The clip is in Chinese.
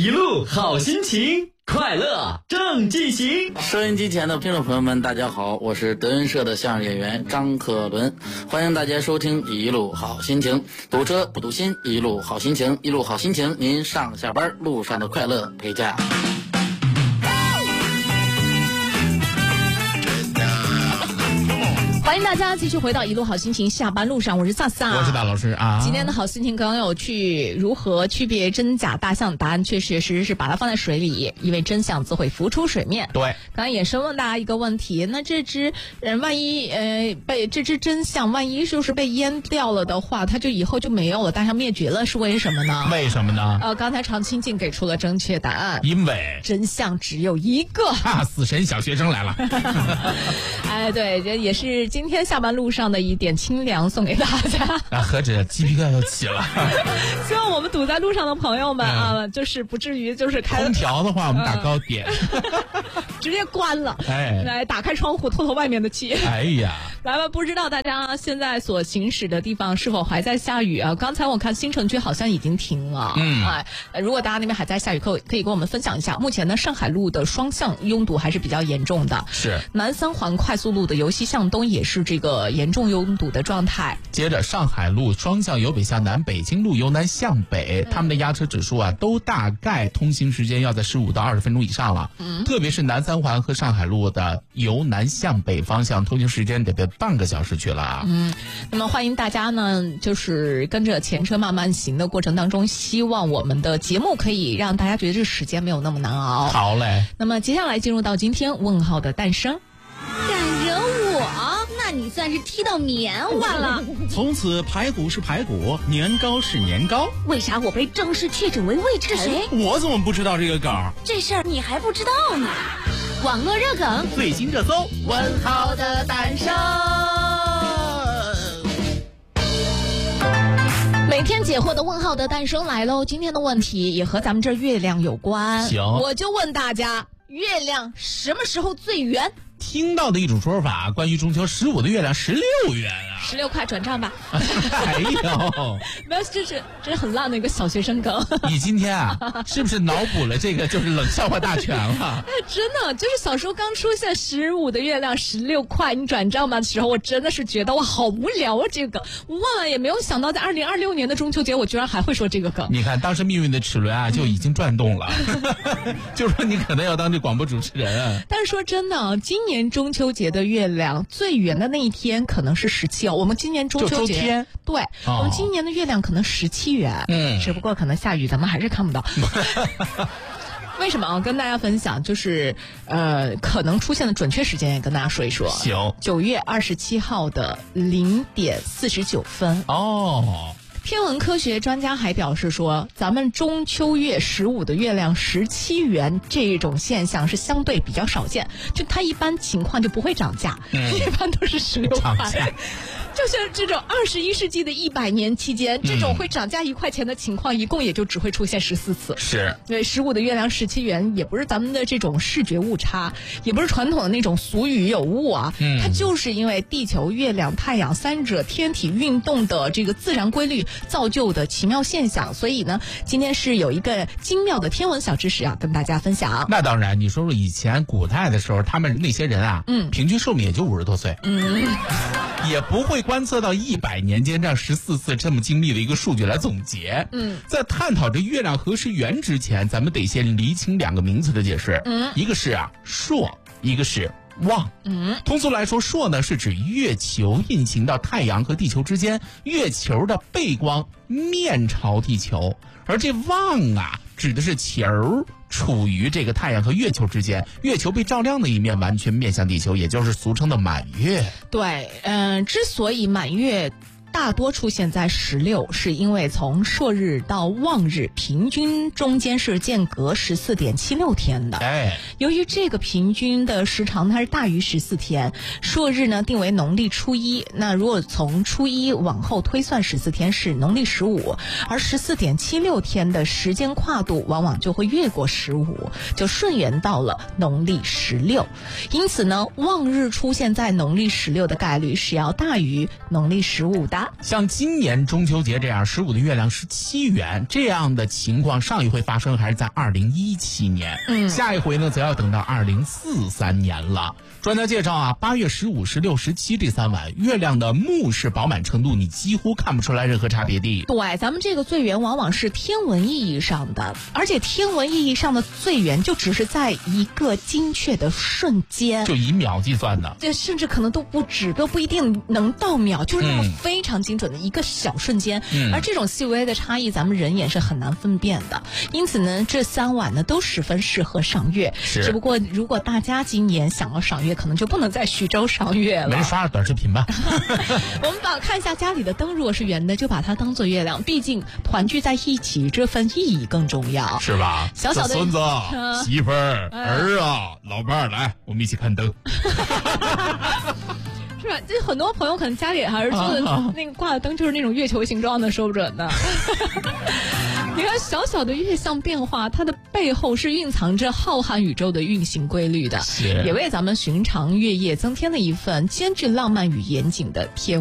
一路好心情，快乐正进行。 收音机前的听众朋友们，大家好，我是德云社的相声演员张克伦，欢迎大家收听一路好心情。堵车不堵心，一路好心情，一路好心情，您上下班路上的快乐陪驾。 欢迎大家继续回到一路好心情，下班路上，我是萨萨， 我是大老师啊。 今天的好心情刚刚有去如何区别真假大象，答案确实是把它放在水里，因为真相自会浮出水面。 对， 刚刚也是问大家一个问题，那这只万一被这只真相万一就是被淹掉了的话，它就以后就没有了，大象灭绝了，是为什么呢？ 为什么呢？ 刚才常青静给出了正确答案， 因为真相只有一个。 死神小学生来了。 哎，对，这也是今天下班路上的一点清凉送给大家。 何止鸡皮疙瘩都起了。 希望我们堵在路上的朋友们就是不至于就是开空调的话，我们打高点， 直接关了。来打开窗户透透外面的气。 哎呀， 来吧，不知道大家现在所行驶的地方是否还在下雨啊？刚才我看新城区好像已经停了。如果大家那边还在下雨，可以跟我们分享一下。目前呢，上海路的双向拥堵还是比较严重的。 是南三环快速路的由西向东也是这个严重拥堵的状态。 接着上海路双向由北向南，北京路由南向北，他们的压车指数都大概通行时间要在15到20分钟以上了。特别是南三环和上海路的由南向北方向，通行时间得半个小时去了。 那么欢迎大家呢，就是跟着前车慢慢行的过程当中，希望我们的节目可以让大家觉得这时间没有那么难熬。 好嘞。 那么接下来进入到今天问号的诞生。 敢惹我，那你算是踢到棉花了。 从此排骨是排骨，年糕是年糕。 为啥我被正式确诊为胃尘？是谁？ 我怎么不知道这个梗？ 这事儿你还不知道呢。网络热梗， 最新热搜， 问号的诞生。每天解惑的问号的诞生来喽！今天的问题也和咱们这月亮有关。 行， 我就问大家，月亮什么时候最圆？ 听到的一种说法，关于中秋15的月亮16圆啊 ，16块转账吧。 哎呦， 没有，这是很烂的一个小学生梗。 你今天是不是脑补了这个就是冷笑话大全了？ 真的，就是小时候刚出现15的月亮16块你转账吧的时候，我真的是觉得哇好无聊啊这个，我万万也没有想到在2026年的中秋节我居然还会说这个梗。 你看当时命运的齿轮就已经转动了。就说你可能要当这广播主持人。 但是说真的，今年中秋节的月亮最圆的那一天可能是17哦。我们今年中秋节， 就周天， 对，我们今年的月亮可能17圆，只不过可能下雨，咱们还是看不到。为什么啊？跟大家分享，就是可能出现的准确时间也跟大家说一说。 行 ，9月27号的0点49分。 哦。 天文科学专家还表示说，咱们中秋月15的月亮17圆这种现象是相对比较少见，就它一般情况就不会涨价，一般都是16块。就是这种21世纪的100年期间，这种会涨价1块钱的情况，一共也就只会出现14次。 是， 对，15的月亮17圆，也不是咱们的这种视觉误差，也不是传统的那种俗语有误啊，它就是因为地球、月亮、太阳三者天体运动的这个自然规律造就的奇妙现象。所以呢，今天是有一个精妙的天文小知识跟大家分享。 那当然，你说说以前古代的时候，他们那些人平均寿命也就50多岁，也不会观测到100年间这样14次这么精密的一个数据来总结。在探讨这月亮何时圆之前，咱们得先厘清2个名词的解释。一个是朔，一个是望。通俗来说，朔呢是指月球运行到太阳和地球之间，月球的背光面朝地球，而这望指的是球处于这个太阳和月球之间，月球被照亮的一面完全面向地球，也就是俗称的满月。 对，之所以满月大多出现在16，是因为从朔日到望日平均中间是间隔14.76天的。由于这个平均的时长它是大于14天，朔日呢定为农历初一，那如果从初一往后推算14天是农历15，而14.76天的时间跨度往往就会越过15，就顺延到了农历16。因此呢，望日出现在农历16的概率是要大于农历15的。 达。 像今年中秋节这样15的月亮是7圆，这样的情况上一回发生还是在2017年，下一回呢则要等到2043年了。专家介绍啊，8月15、16、17这3晚，月亮的目视饱满程度你几乎看不出来任何差别的。 对，咱们这个最圆往往是天文意义上的，而且天文意义上的最圆就只是在一个精确的瞬间， 就以秒计算的， 这甚至可能都不止，都不一定能到秒，就是那么非常精准的一个小瞬间。而这种细微的差异，咱们人眼是很难分辨的。因此呢，这3晚呢都十分适合赏月。只不过如果大家今年想要赏月，可能就不能在徐州赏月了。 没人刷着短视频吧？ 我们看一下家里的灯，如果是圆的，就把它当做月亮。毕竟团聚在一起，这份意义更重要， 是吧？ 小小的孙子、媳妇儿、儿啊，老伴儿，来，我们一起看灯。 是吧？这很多朋友可能家里还是做的那个挂的灯，就是那种月球形状的，说不准的。你看小小的月相变化，它的背后是蕴藏着浩瀚宇宙的运行规律的，也为咱们寻常月夜增添了一份兼具浪漫与严谨的天